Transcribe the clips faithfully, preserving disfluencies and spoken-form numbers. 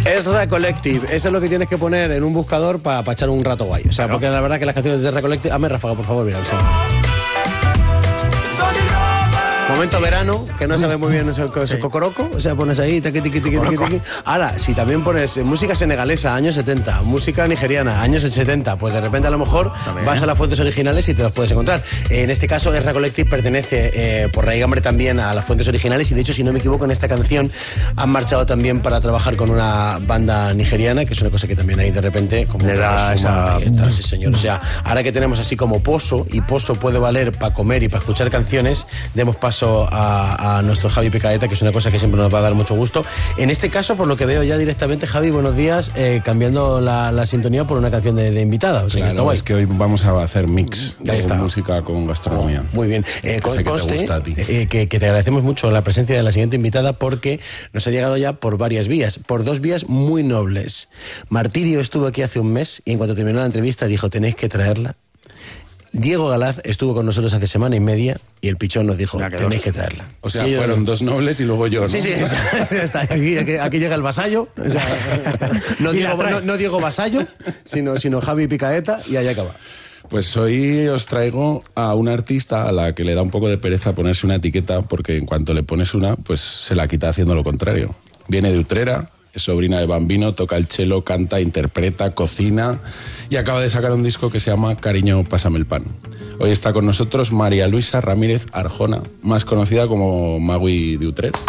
Ezra Collective, eso es lo que tienes que poner en un buscador para pa echar un rato guay. O sea, claro. Porque la verdad que las canciones de Ezra Collective... Hazme ráfaga, por favor, mira, sí. Momento verano, que no sabes muy bien ese, ese sí. cocoroco, o sea, pones ahí, tiqui, tiqui, tiqui, tiqui, tiqui. Ahora, si también pones música senegalesa, años setenta, música nigeriana, años setenta, pues de repente a lo mejor también vas a las fuentes originales y te las puedes encontrar. En este caso, Ezra Collective pertenece eh, por raigambre también a las fuentes originales y de hecho, si no me equivoco, en esta canción han marchado también para trabajar con una banda nigeriana, que es una cosa que también hay de repente como le da esa... Tal, sí, señor. O sea, ahora que tenemos así como pozo, y pozo puede valer para comer y para escuchar canciones, demos paso A, a nuestro Javi Picaeta, que es una cosa que siempre nos va a dar mucho gusto. En este caso, por lo que veo ya directamente, Javi, buenos días, eh, cambiando la, la sintonía por una canción de, de invitada. O sea, claro, que está guay. Es que hoy vamos a hacer mix de está. música con gastronomía. Oh, muy bien. Eh, que, sé que, conste, te gusta a ti. Eh, que, que te agradecemos mucho la presencia de la siguiente invitada porque nos ha llegado ya por varias vías, por dos vías muy nobles. Martirio estuvo aquí hace un mes y en cuanto terminó la entrevista dijo, tenéis que traerla. Diego Galaz estuvo con nosotros hace semana y media y el pichón nos dijo, tenéis dos. que traerla. O sea, sí, fueron yo... dos nobles y luego yo, ¿no? Sí, sí, está, está, aquí, aquí, aquí llega el vasallo. O sea, no, Diego, no, no Diego Vasallo, sino, sino Javi Picaeta y ahí acaba. Pues hoy os traigo a una artista a la que le da un poco de pereza ponerse una etiqueta porque en cuanto le pones una, pues se la quita haciendo lo contrario. Viene de Utrera, es sobrina de Bambino, toca el cello, canta, interpreta, cocina y acaba de sacar un disco que se llama Cariño, pásame el pan. Hoy está con nosotros María Luisa Ramírez Arjona, más conocida como Magui de Utrera.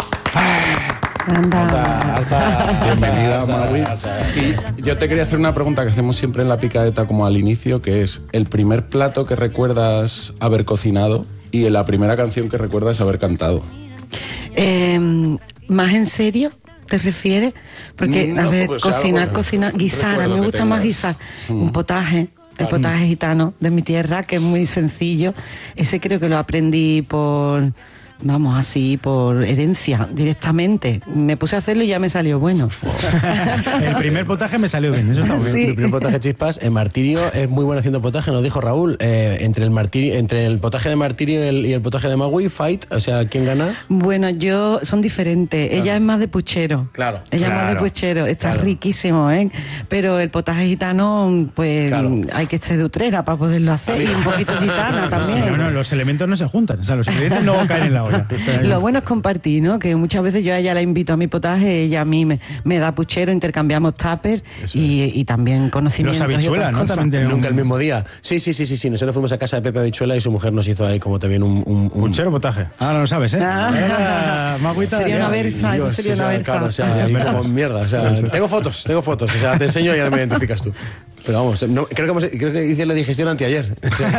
Anda. Alza, alza, bienvenida, Magui. Y yo te quería hacer una pregunta que hacemos siempre en la Picaeta como al inicio, que es el primer plato que recuerdas haber cocinado y la primera canción que recuerdas haber cantado. Eh, ¿Más en serio te refieres? Porque, no, a ver, pues, cocinar, algo, cocinar, guisar, a mí me gusta más guisar. Mm. Un potaje. El potaje gitano de mi tierra, que es muy sencillo. Ese creo que lo aprendí por, vamos, así, por herencia, directamente. Me puse a hacerlo y ya me salió bueno. El primer potaje me salió bien, eso está bien. Sí. El primer potaje Chispas, el Martirio es muy bueno haciendo potaje, nos dijo Raúl. Eh, entre el martirio, entre el potaje de Martirio y el, y el potaje de Magui, fight, o sea, ¿quién gana? Bueno, yo, son diferentes. Claro. Ella es más de puchero. Claro. Ella claro. es más de puchero, está claro. riquísimo, ¿eh? Pero el potaje gitano, pues, claro. hay que estar de Utrera para poderlo hacer, y un poquito gitana también. Sí, no, no, los elementos no se juntan, o sea, los ingredientes no caen en la olla. Lo bueno es compartir, ¿no? Que muchas veces yo a ella la invito a mi potaje, ella a mí me, me da puchero, intercambiamos tuppers y, y también conocimientos. Los habichuelas, ¿no? También un... Nunca el mismo día. Sí, sí, sí, sí, sí. Nosotros fuimos a casa de Pepe Habichuela y su mujer nos hizo ahí como también un... un, un... ¿Puchero o potaje? Ah, no lo sabes, ¿eh? Ah, Magüita, sería una berza, eso sería una berza. Claro, o sea, como mierda, o sea, tengo fotos, tengo fotos, o sea, te enseño y ahora me identificas tú. Pero vamos, no, creo, que hemos, creo que hice la digestión anteayer.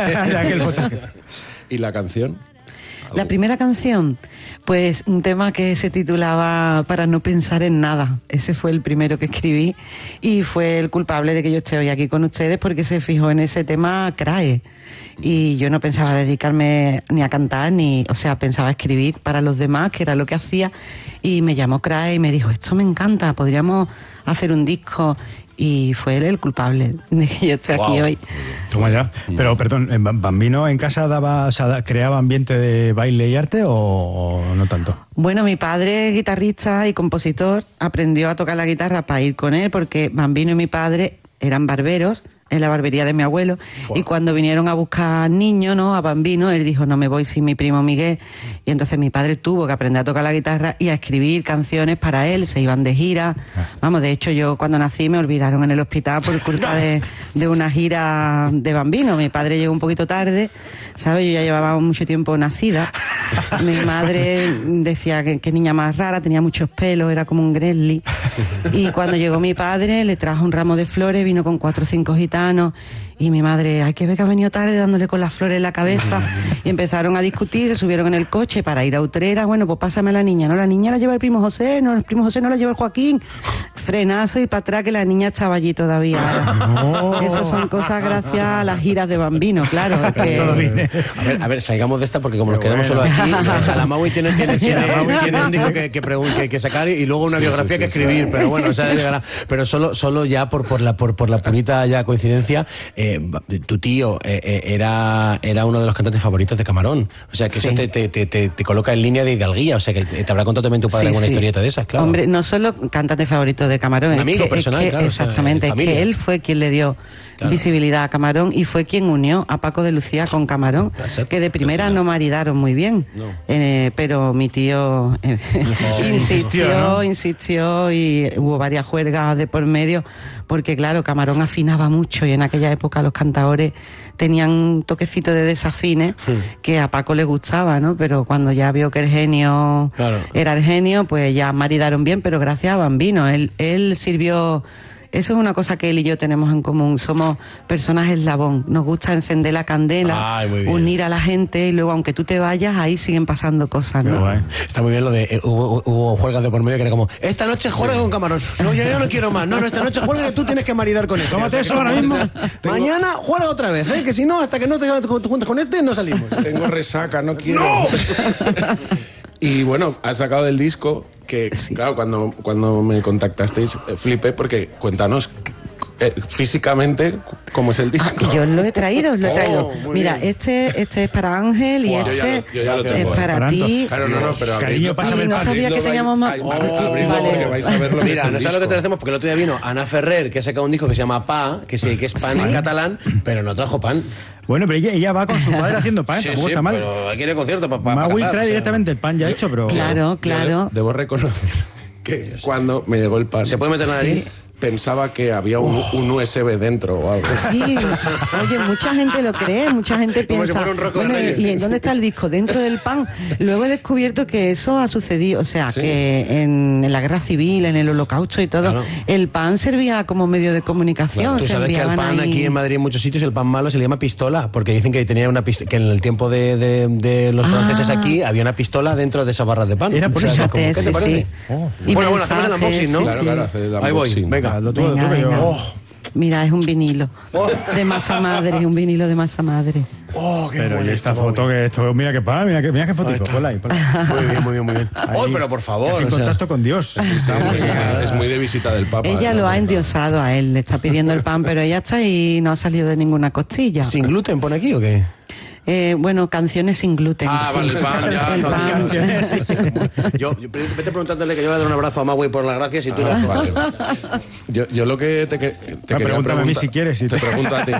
¿Y la canción? La primera canción, pues un tema que se titulaba Para no pensar en nada. Ese fue el primero que escribí y fue el culpable de que yo esté hoy aquí con ustedes porque se fijó en ese tema Crae. Y yo no pensaba dedicarme ni a cantar, ni, o sea, pensaba escribir para los demás, que era lo que hacía. Y me llamó Crae y me dijo, esto me encanta, podríamos hacer un disco. Y fue él el culpable de que yo esté wow. aquí hoy. Toma ya. Pero, perdón, ¿Bambino en casa daba, o sea, creaba ambiente de baile y arte o, o no tanto? Bueno, mi padre, guitarrista y compositor, aprendió a tocar la guitarra para ir con él porque Bambino y mi padre eran barberos en la barbería de mi abuelo. Wow. Y cuando vinieron a buscar niños, ¿no?, a Bambino, él dijo, no me voy sin mi primo Miguel. Y entonces mi padre tuvo que aprender a tocar la guitarra y a escribir canciones para él. Se iban de gira. Ah. Vamos, de hecho, yo cuando nací me olvidaron en el hospital por culpa de, de una gira de Bambino. Mi padre llegó un poquito tarde, ¿sabes? Yo ya llevaba mucho tiempo nacida. Mi madre decía que, que niña más rara, tenía muchos pelos, era como un Gremlin. Y cuando llegó mi padre, le trajo un ramo de flores, vino con cuatro o cinco gitanos. Y mi madre, hay que ver que ha venido tarde dándole con las flores en la cabeza. Y empezaron a discutir, se subieron en el coche para ir a Utrera. Bueno, pues pásame a la niña. No, la niña la lleva el primo José, no, el primo José no la lleva el Joaquín. Frenazo y para atrás que la niña estaba allí todavía. No. Esas son cosas gracias a las giras de Bambino, claro. Es que... a, ver, a ver, salgamos de esta porque como Pero nos quedamos bueno. solo aquí, o sea, la Maui tiene, tiene, tiene, tiene un disco que, que, pregun- que, que sacar y luego una Sí, biografía sí, que sí, escribir, sí. pero bueno, o sea, llegará. Pero solo, solo ya por, por la por, por la purita ya coincidencia, eh, tu tío eh, eh, era, era uno de los cantantes favoritos de Camarón. O sea, que Sí. eso te, te, te, te, te coloca en línea de hidalguía. O sea, que te habrá contado también tu padre Sí, alguna sí. historieta de esas, claro. Hombre, no solo cantante favorito de Camarón, Un es amigo que- personal, es que, claro, o sea, exactamente, es familia. que él fue quien le dio Claro. visibilidad a Camarón y fue quien unió a Paco de Lucía con Camarón, Exacto. que de primera Personal. no maridaron muy bien, No. eh, pero mi tío eh, insistió, insistió, ¿no? insistió y hubo varias juergas de por medio, porque claro, Camarón afinaba mucho y en aquella época los cantadores tenían un toquecito de desafines que a Paco le gustaba, ¿no? Pero cuando ya vio que el genio Claro. era el genio, pues ya maridaron bien, pero gracias a Bambino. Él, él sirvió... Eso es una cosa que él y yo tenemos en común. Somos personas eslabón. Nos gusta encender la candela, Ay, muy bien. unir a la gente y luego, aunque tú te vayas, ahí siguen pasando cosas, Qué ¿no? guay. Está muy bien lo de eh, hubo, hubo juergas de por medio que era como esta noche juega con Camarón. No, yo ya no quiero más. No, no, esta noche juega que tú tienes que maridar con este. Tómate O sea, eso que- ahora mismo. Tengo- Mañana juega otra vez, ¿eh? Que si no, hasta que no te juntes con este, no salimos. Tengo resaca, no quiero. Y bueno, has sacado el disco que, claro, cuando, cuando me contactasteis, eh, flipé porque cuéntanos eh, físicamente cómo es el disco. Ah, yo lo he traído, os lo he Oh, traído. muy Mira, bien. este, este es para Ángel y Buah, yo ya este lo- yo ya lo es tengo, eh. para Esperando. ti. Claro, no, no, pero Cariño, abridlo- pásame Y no el pan. sabía que abridlo, teníamos más... vais- Oh, abridlo vale. porque vais a ver lo que Mira, es el no sabes lo disco. que te hacemos porque el otro día vino Ana Ferrer, que ha sacado un disco que se llama Pa, que sí, que es pan en catalán, pero no trajo pan. Bueno, pero ella, ella va con su padre haciendo pan, tampoco está mal. pero aquí en el concierto para pa, pa Maui cazar, trae o sea. directamente el pan ya hecho, pero... Claro, Yo claro. de- debo reconocer que cuando me llegó el pan, ¿Se puede meter la nariz? pensaba que había un, un U S B dentro o algo. Sí, oye, mucha gente lo cree, mucha gente Como si piensa, fuera un Rocco de bueno, Reyes. ¿y dónde está el disco? Dentro del pan. Luego he descubierto que eso ha sucedido, o sea, Sí. que en, en la guerra civil, en el holocausto y todo, Claro. el pan servía como medio de comunicación. Tú se sabes que el enviaban pan ahí- aquí en Madrid en muchos sitios, el pan malo se le llama pistola, porque dicen que tenía una pist- que en el tiempo de, de- de los Ah. franceses aquí había una pistola dentro de esas barras de pan. Era por O sea, eso. como, ¿qué Fíjate, te sí, parece? sí. Oh. Y Bueno, bueno, hacemos el mensajes, unboxing, ¿no? sí, Claro, sí. claro, hacer el Ahí voy, unboxing. venga. Hazlo tú, Venga, hazlo tú, que yo- venga. Oh. Mira, es un vinilo de masa madre, un vinilo de masa madre. Oh, qué Pero y bueno esta esto, foto Maui. que esto, mira qué pan, mira qué, mira qué fotito, está. ponla ahí, ponla ahí. Muy bien, muy bien, muy bien. Ahí. Oh, pero por favor. Casi en o sea, contacto con Dios. Vamos, es, es muy de visita del Papa. Ella ¿eh? lo ha endiosado a él, le está pidiendo el pan, pero ella está ahí no ha salido de ninguna costilla. ¿Sin gluten pone aquí o qué? Eh, bueno, canciones sin gluten. Ah, sí. vale, el pan, ya. El no, pan. canciones, sí. Yo, yo vete preguntándole que yo le doy un abrazo a Maui por las gracias y tú Ah, le vale. Yo, yo lo que te, que- te quería pregúntame preguntar... a mí si quieres, si te te- pregunto a ti.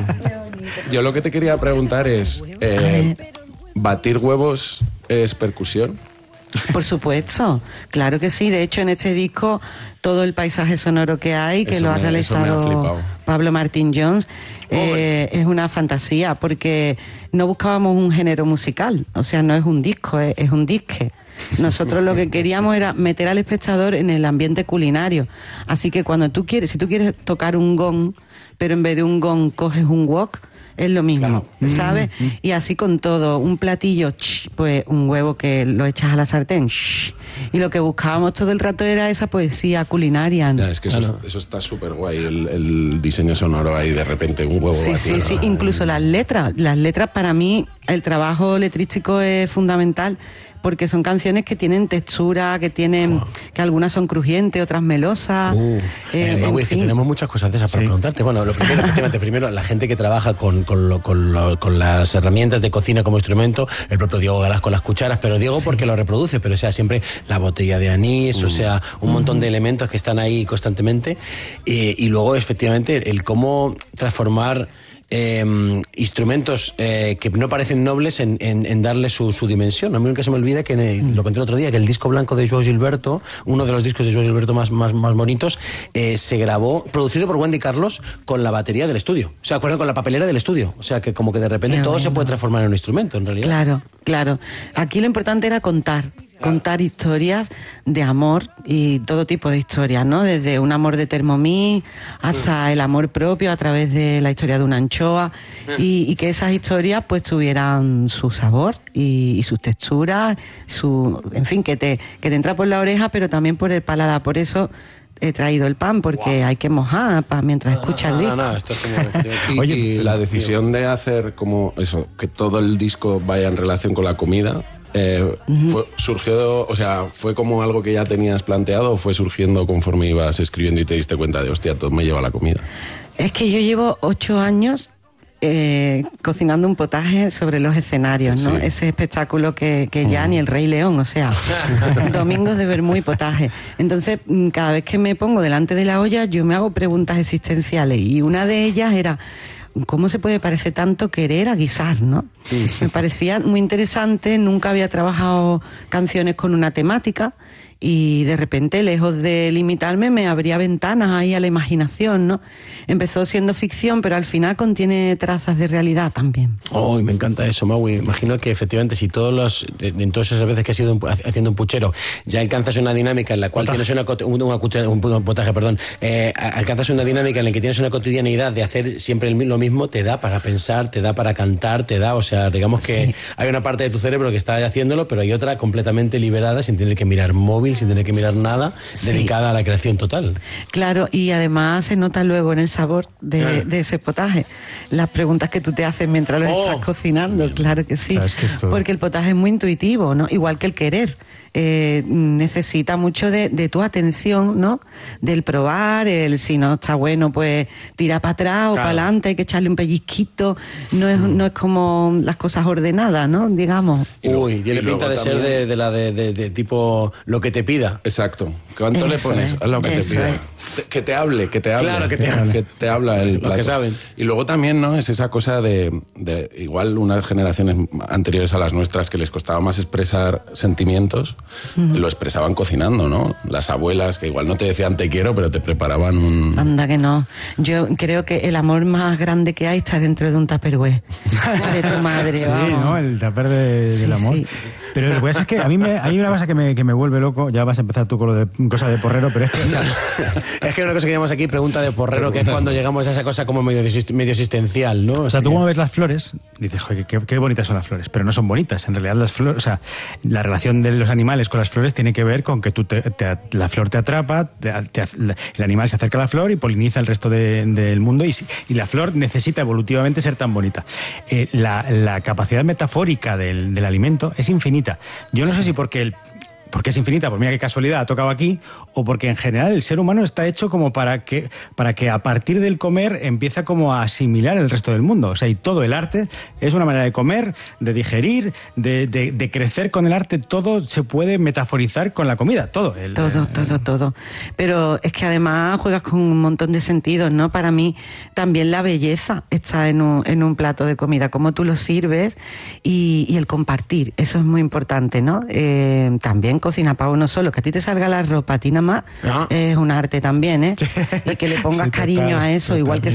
Yo lo que te quería preguntar es... eh, ¿batir huevos es percusión? Por supuesto, claro que sí. De hecho, en este disco, todo el paisaje sonoro que hay, que Eso lo ha me- eso me ha realizado flipado. Pablo Martín Jones, eh, es una fantasía, porque no buscábamos un género musical. O sea, no es un disco, es, es un disque. Nosotros lo que queríamos era meter al espectador en el ambiente culinario. Así que cuando tú quieres, si tú quieres tocar un gong, pero en vez de un gong coges un wok, es lo mismo, ¿sabes? Y así con todo, un platillo, ch, pues un huevo que lo echas a la sartén, ch, y lo que buscábamos todo el rato era esa poesía culinaria. Ya, es que eso, es- eso está súper guay, el, el diseño sonoro ahí, de repente un huevo Sí, batido. sí, sí, incluso las letras. Las letras, para mí, el trabajo letrístico es fundamental, porque son canciones que tienen textura, que tienen, que algunas son crujientes, otras melosas. Uh, eh, eh, en Maui, es que fin. tenemos muchas cosas de esas para Sí. preguntarte. Bueno, lo primero, efectivamente, primero, la gente que trabaja con, con, lo- con, lo- con las herramientas de cocina como instrumento, el propio Diego Galás con las cucharas, pero Diego porque lo reproduce, pero o sea, siempre la botella de anís, o sea, un montón de elementos que están ahí constantemente. Eh, y luego, efectivamente, el cómo transformar eh, instrumentos eh, que no parecen nobles en, en, en darle su, su dimensión. A mí nunca se me olvida que, en el- lo conté el otro día, que el disco blanco de Joao Gilberto, uno de los discos de Joao Gilberto más, más, más bonitos, eh, se grabó, producido por Wendy Carlos, con la batería del estudio. O sea, acuerdan con la papelera del estudio. O sea, que como que de repente Qué todo se bueno. puede transformar en un instrumento, en realidad. Claro, claro. Aquí lo importante era contar, contar historias de amor y todo tipo de historias, ¿no? Desde un amor de Thermomix hasta el amor propio a través de la historia de una anchoa y, y que esas historias pues tuvieran su sabor y, y sus texturas, su, en fin, que te, que te entra por la oreja pero también por el paladar. Por eso he traído el pan, porque hay que mojar para mientras escuchas el No, disco. no, esto es genial, efectivamente. Y, Oye, y la decisión de hacer como eso, que todo el disco vaya en relación con la comida, Eh, uh-huh. fue, surgió, o sea, ¿fue como algo que ya tenías planteado o fue surgiendo conforme ibas escribiendo y te diste cuenta de, hostia, todo me lleva a la comida? Es que yo llevo ocho años eh, cocinando un potaje sobre los escenarios, ¿no? Sí. Ese espectáculo que, que ya uh-huh. ni el Rey León, o sea, domingos de vermú y potaje. Entonces, cada vez que me pongo delante de la olla, yo me hago preguntas existenciales y una de ellas era... ¿cómo se puede parecer tanto querer a guisar, no? Sí. Me parecía muy interesante, nunca había trabajado canciones con una temática y de repente, lejos de limitarme, me abría ventanas ahí a la imaginación, ¿no? Empezó siendo ficción, pero al final contiene trazas de realidad también. Oh, me encanta eso, Maui. Imagino que efectivamente si todos los, en todas esas veces que has ido haciendo un puchero, ya alcanzas una dinámica en la cual potaje. tienes una, una, una, un potaje, perdón, eh, alcanzas una dinámica en la que tienes una cotidianidad de hacer siempre lo mismo, te da para pensar, te da para cantar, te da, o sea, digamos que sí. hay una parte de tu cerebro que está haciéndolo, pero hay otra completamente liberada, sin tener que mirar móvil, sin tener que mirar nada, sí. dedicada a la creación total. Claro, y además se nota luego en el sabor de, ah. de ese potaje. Las preguntas que tú te haces mientras lo oh. estás cocinando, claro que sí. Que esto... Porque el potaje es muy intuitivo, ¿no? Igual que el querer. Eh, necesita mucho de, de tu atención, ¿no? Del probar, el si no está bueno, pues tira para atrás o claro. para adelante, hay que echarle un pellizquito. No es, no es como las cosas ordenadas, ¿no? Digamos. Uy, tiene pinta de también... ser de, de la de, de, de tipo lo que te pida. Exacto. ¿Cuánto le pones? Es lo que te pida. Te, que te hable, que te hable. Claro, que te hable. Que te habla el plato. Lo que saben. Y luego también, ¿no? Es esa cosa de, de igual unas generaciones anteriores a las nuestras que les costaba más expresar sentimientos. Uh-huh. Lo expresaban cocinando, ¿no? Las abuelas que igual no te decían te quiero, pero te preparaban un... Anda que no. Yo creo que el amor más grande que hay está dentro de un tupperware. De tu madre, sí, vamos. ¿no? El tupper de, sí, del amor. Sí. Pero lo que pasa es que a mí me, hay una cosa que me, que me vuelve loco. Ya vas a empezar tú con lo de cosa de porrero, pero es que... O sea, es que una cosa que llamamos aquí pregunta de porrero, que es cuando llegamos a esa cosa como medio, medio existencial, ¿no? O sea, tú como ves las flores, dices, joder, qué, qué bonitas son las flores, pero no son bonitas. En realidad las flores, o sea, la relación de los animales con las flores tiene que ver con que tú te, te, la flor te atrapa, te, te, el animal se acerca a la flor y poliniza el resto de, del mundo y, y la flor necesita evolutivamente ser tan bonita. Eh, la, la capacidad metafórica del, del alimento es infinita. Yo no sé si porque el porque es infinita, pues mira qué casualidad ha tocado aquí, o porque en general el ser humano está hecho como para que para que a partir del comer empieza como a asimilar el resto del mundo. O sea, y todo el arte es una manera de comer, de digerir, de, de, de crecer con el arte. Todo se puede metaforizar con la comida, todo. El, todo, el, todo, el... todo. Pero es que además juegas con un montón de sentidos, ¿no? Para mí también la belleza está en un, en un plato de comida, cómo tú lo sirves y, y el compartir. Eso es muy importante, ¿no? Eh, también cocina para uno solo, que a ti te salga la ropa, a ti nada más, ¿no? Es un arte también, ¿eh? Y que le pongas sí, cariño total, a eso, total. Igual que